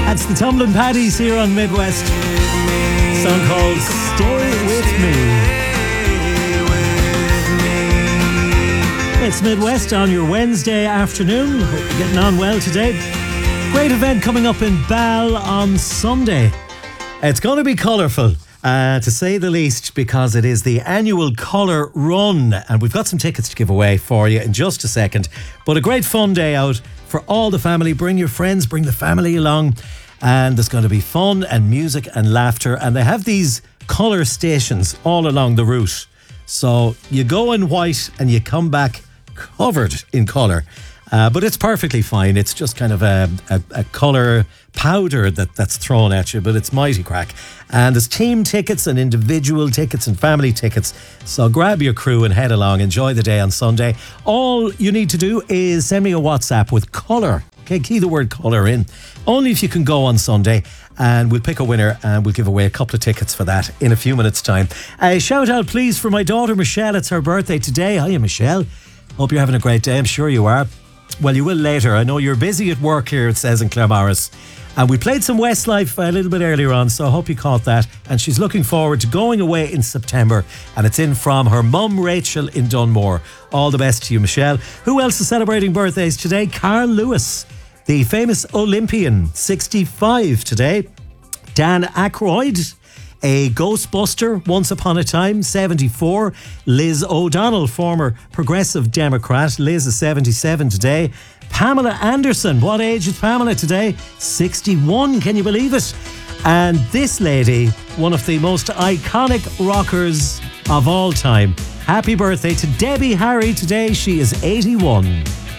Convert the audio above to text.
That's the Tumbling Paddies here on Midwest. A song called Stay With Me. It's Midwest on your Wednesday afternoon. Hope you're getting on well today. Great event coming up in Bal on Sunday. It's going to be colourful, to say the least, because it is the annual Colour Run, and we've got some tickets to give away for you in just a second. But a great fun day out for all the family. Bring your friends, bring the family along, and there's going to be fun and music and laughter. And they have these colour stations all along the route, so you go in white and you come back covered in colour. But it's perfectly fine. It's just kind of a colour powder that's thrown at you, but it's mighty crack. And there's team tickets and individual tickets and family tickets. So grab your crew and head along. Enjoy the day on Sunday. All you need to do is send me a WhatsApp with colour. Okay, key the word colour in. Only if you can go on Sunday, and we'll pick a winner and we'll give away a couple of tickets for that in a few minutes' time. A shout out, please, for my daughter Michelle. It's her birthday today. Hiya, Michelle. Hope you're having a great day. I'm sure you are. Well, you will later. I know you're busy at work here, it says in Claremorris. And we played some Westlife a little bit earlier on, so I hope you caught that. And she's looking forward to going away in September. And it's in from her mum, Rachel, in Dunmore. All the best to you, Michelle. Who else is celebrating birthdays today? Carl Lewis, the famous Olympian, 65 today. Dan Aykroyd, a Ghostbuster once upon a time, 74. Liz O'Donnell, former Progressive Democrat. Liz is 77 today. Pamela Anderson, what age is Pamela today? 61, can you believe it? And this lady, one of the most iconic rockers of all time. Happy birthday to Debbie Harry today. She is 81.